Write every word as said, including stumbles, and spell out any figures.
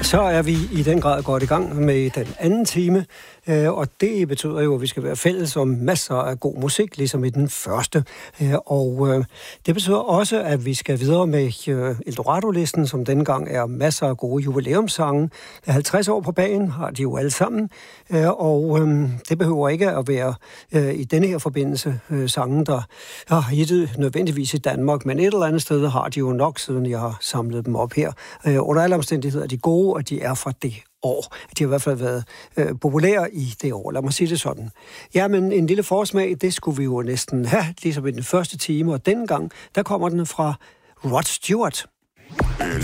Så er vi i den grad godt i gang med den anden time, og det betyder jo, at vi skal være fælles om masser af god musik, ligesom i den første. Og det betyder også, at vi skal videre med Eldorado-listen, som denne gang er masser af gode jubilæumssange. halvtreds år på bagen har de jo alle sammen, og det behøver ikke at være i denne her forbindelse sange, der har hittet nødvendigvis i Danmark, men et eller andet sted har de jo nok, siden jeg har samlet dem op her. Under alle omstændigheder er de gode, og de er fra det år. De har i hvert fald været øh, populære i det år. Lad mig sige det sådan. Ja, men en lille forsmag, det skulle vi jo næsten have, ligesom i den første time, og denne gang, der kommer den fra Rod Stewart.